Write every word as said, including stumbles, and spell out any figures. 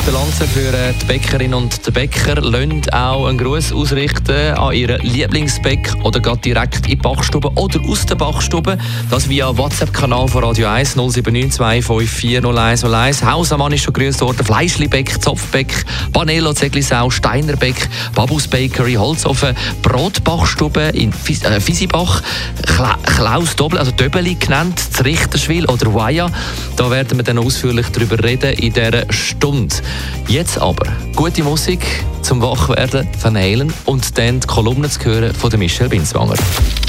der Lanze für die Bäckerin und den Bäcker. Lasst auch einen Gruß ausrichten an ihren Lieblingsbäck oder gerade direkt in die Backstube oder aus der Backstube. Das via WhatsApp-Kanal von Radio eins null sieben neun zwei fünf vier null eins null eins. Hausamann ist schon grüßt worden. Fleischlibäck, Zopfbäck, Panelo, Zeglisau, Steinerbäck, Babus Bakery, Holzofen, Brotbachstube in Fis äh, Fisibach, Kla Klaus Doppel, also Döbeli genannt, Richterschwil oder Waya. Da werden wir dann ausführlich darüber reden in dieser Stunde. Jetzt aber gute Musik zum Wachwerden von Halen und dann die Kolumne zu hören von Michelle Binswanger.